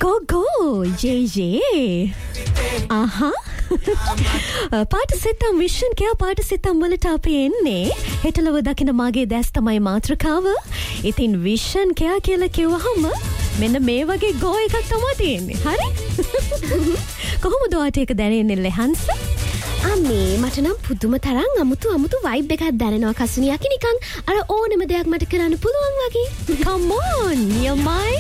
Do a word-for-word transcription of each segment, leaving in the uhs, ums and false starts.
Go go J J. Aha. පාට සිතම් vision කෑ පාට සිතම් වලට අපි එන්නේ හෙටලව දකින මාගේ දැස් තමයි මාතෘකාව. ඉතින් විෂන් කෑ කියලා කිව්වහම මෙන්න මේ වගේ ගෝ එකක් තමයි තියෙන්නේ. හරි? කොහොමද ඔයාට ඒක දැනෙන්නේ ලෙහන්ස? අම්මේ මට නම් පුදුම තරම් අමුතු අමුතු වයිබ් එකක් දැනෙනවා කසුනියක් නිකන් අර ඕනෙම දෙයක් මට කරන්න පුළුවන් වගේ. Come on, යමයි.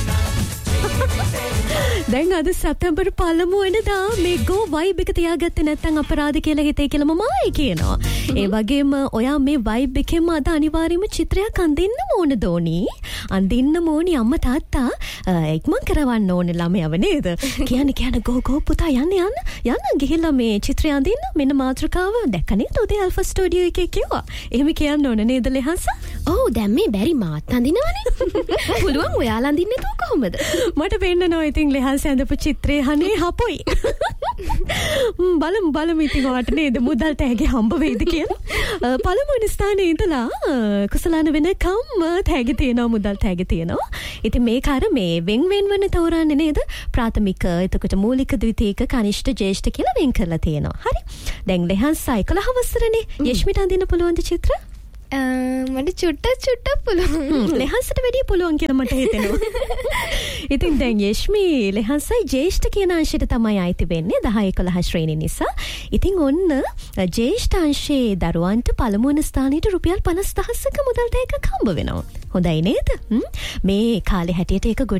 දැන් අද සැප්තැම්බර් පළමු වෙනිදා මේ ගෝ වයිබ් එක තියාගත්තේ නැත්නම් අපරාධ කියලා හිතේ කියලා මම ආයේ කියනවා. ඒ වගේම ඔයා මේ වයිබ් එකෙම අද අනිවාර්යයෙන්ම චිත්‍රයක් අඳින්න ඕන දෝනි. අඳින්න ඕනි අම්මා තාත්තා ඉක්මන් කරවන්න ඕනේ ළමයව නේද? කියන්නේ කියන්නේ ගෝ ගෝ පුතා යන්න යන්න යන්න ගිහිල්ලා මේ චිත්‍රය අඳින්න මෙන්න මාතෘකාව දැක්ක නේද උදේ අල්ෆා ස්ටුඩියෝ එකේ කිව්වා. එහෙම කියන්න ඕන නේද ලෙහන්ස? ඔව් දැන් මේ බැරි මාත් අඳිනවනේ. පුළුවන් ඔයාලා අඳින්නේ තෝ කොහොමද? මට පෙන්නනවා ඉතින් ලෙහන්ස ඇඳපු චිත්‍රේ හනේ හපොයි. බලමු බලමු ඉතින් ඔයාට නේද මුදල් තෑගි හම්බ වෙයිද කියලා. පළමුවෙනි ස්ථානයේ ඉඳලා කුසලාන වෙනකම් තෑගි තියෙනවා මුදල් තෑගි තියෙනවා. ඉතින් මේක අර මේ වෙන් වෙන් වෙන තෝරන්නේ නේද? ප්‍රාථමික එතකොට මූලික ද්විතීක කනිෂ්ඨ ජේෂ්ඨ කියලා වෙන් කරලා තියෙනවා. හරි. දැන් ලෙහන්ස එකොළහ වසරනේ. යෂ්මිට අඳින්න පුළුවන්ද චිත්‍ර? මට චුට්ටක් චුට්ටක් පුළුවන්. ලෙහන්සට වැඩිය පුළුවන් කියලා මට හිතෙනවා. ඉතින් දැන් යෂ්මි ලෙහන්සයි ජේෂ්ඨ කියන අංශයට තමයි අයිති වෙන්නේ දහ එකොළහ ශ්‍රේණිය නිසා. ඉතින් ඔන්න ජේෂ්ඨ අංශයේ දරුවන්ට පළමුවන ස්ථානයට රුපියල් පනස් දහසක මුදල් දෙකක් හම්බ වෙනවා. හොඳයි නේද? මේ කාලේ හැටියට ඒක